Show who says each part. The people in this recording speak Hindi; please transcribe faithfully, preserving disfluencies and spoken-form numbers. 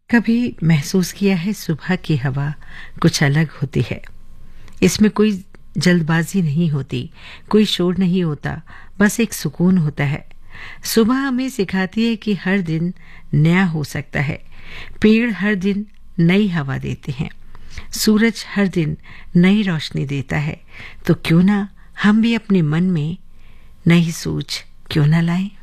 Speaker 1: कभी महसूस किया है सुबह की हवा कुछ अलग होती है। इसमें कोई जल्दबाजी नहीं होती, कोई शोर नहीं होता, बस एक सुकून होता है। सुबह हमें सिखाती है कि हर दिन नया हो सकता है। पेड़ हर दिन नई हवा देते हैं, सूरज हर दिन नई रोशनी देता है। तो क्यों ना हम भी अपने मन में नई सोच क्यों ना लाएं।